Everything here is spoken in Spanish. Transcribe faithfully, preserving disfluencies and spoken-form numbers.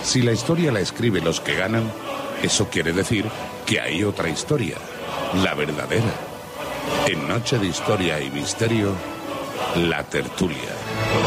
Si la historia la escriben los que ganan, eso quiere decir que hay otra historia, la verdadera. En Noche de Historia y Misterio, La Tertulia.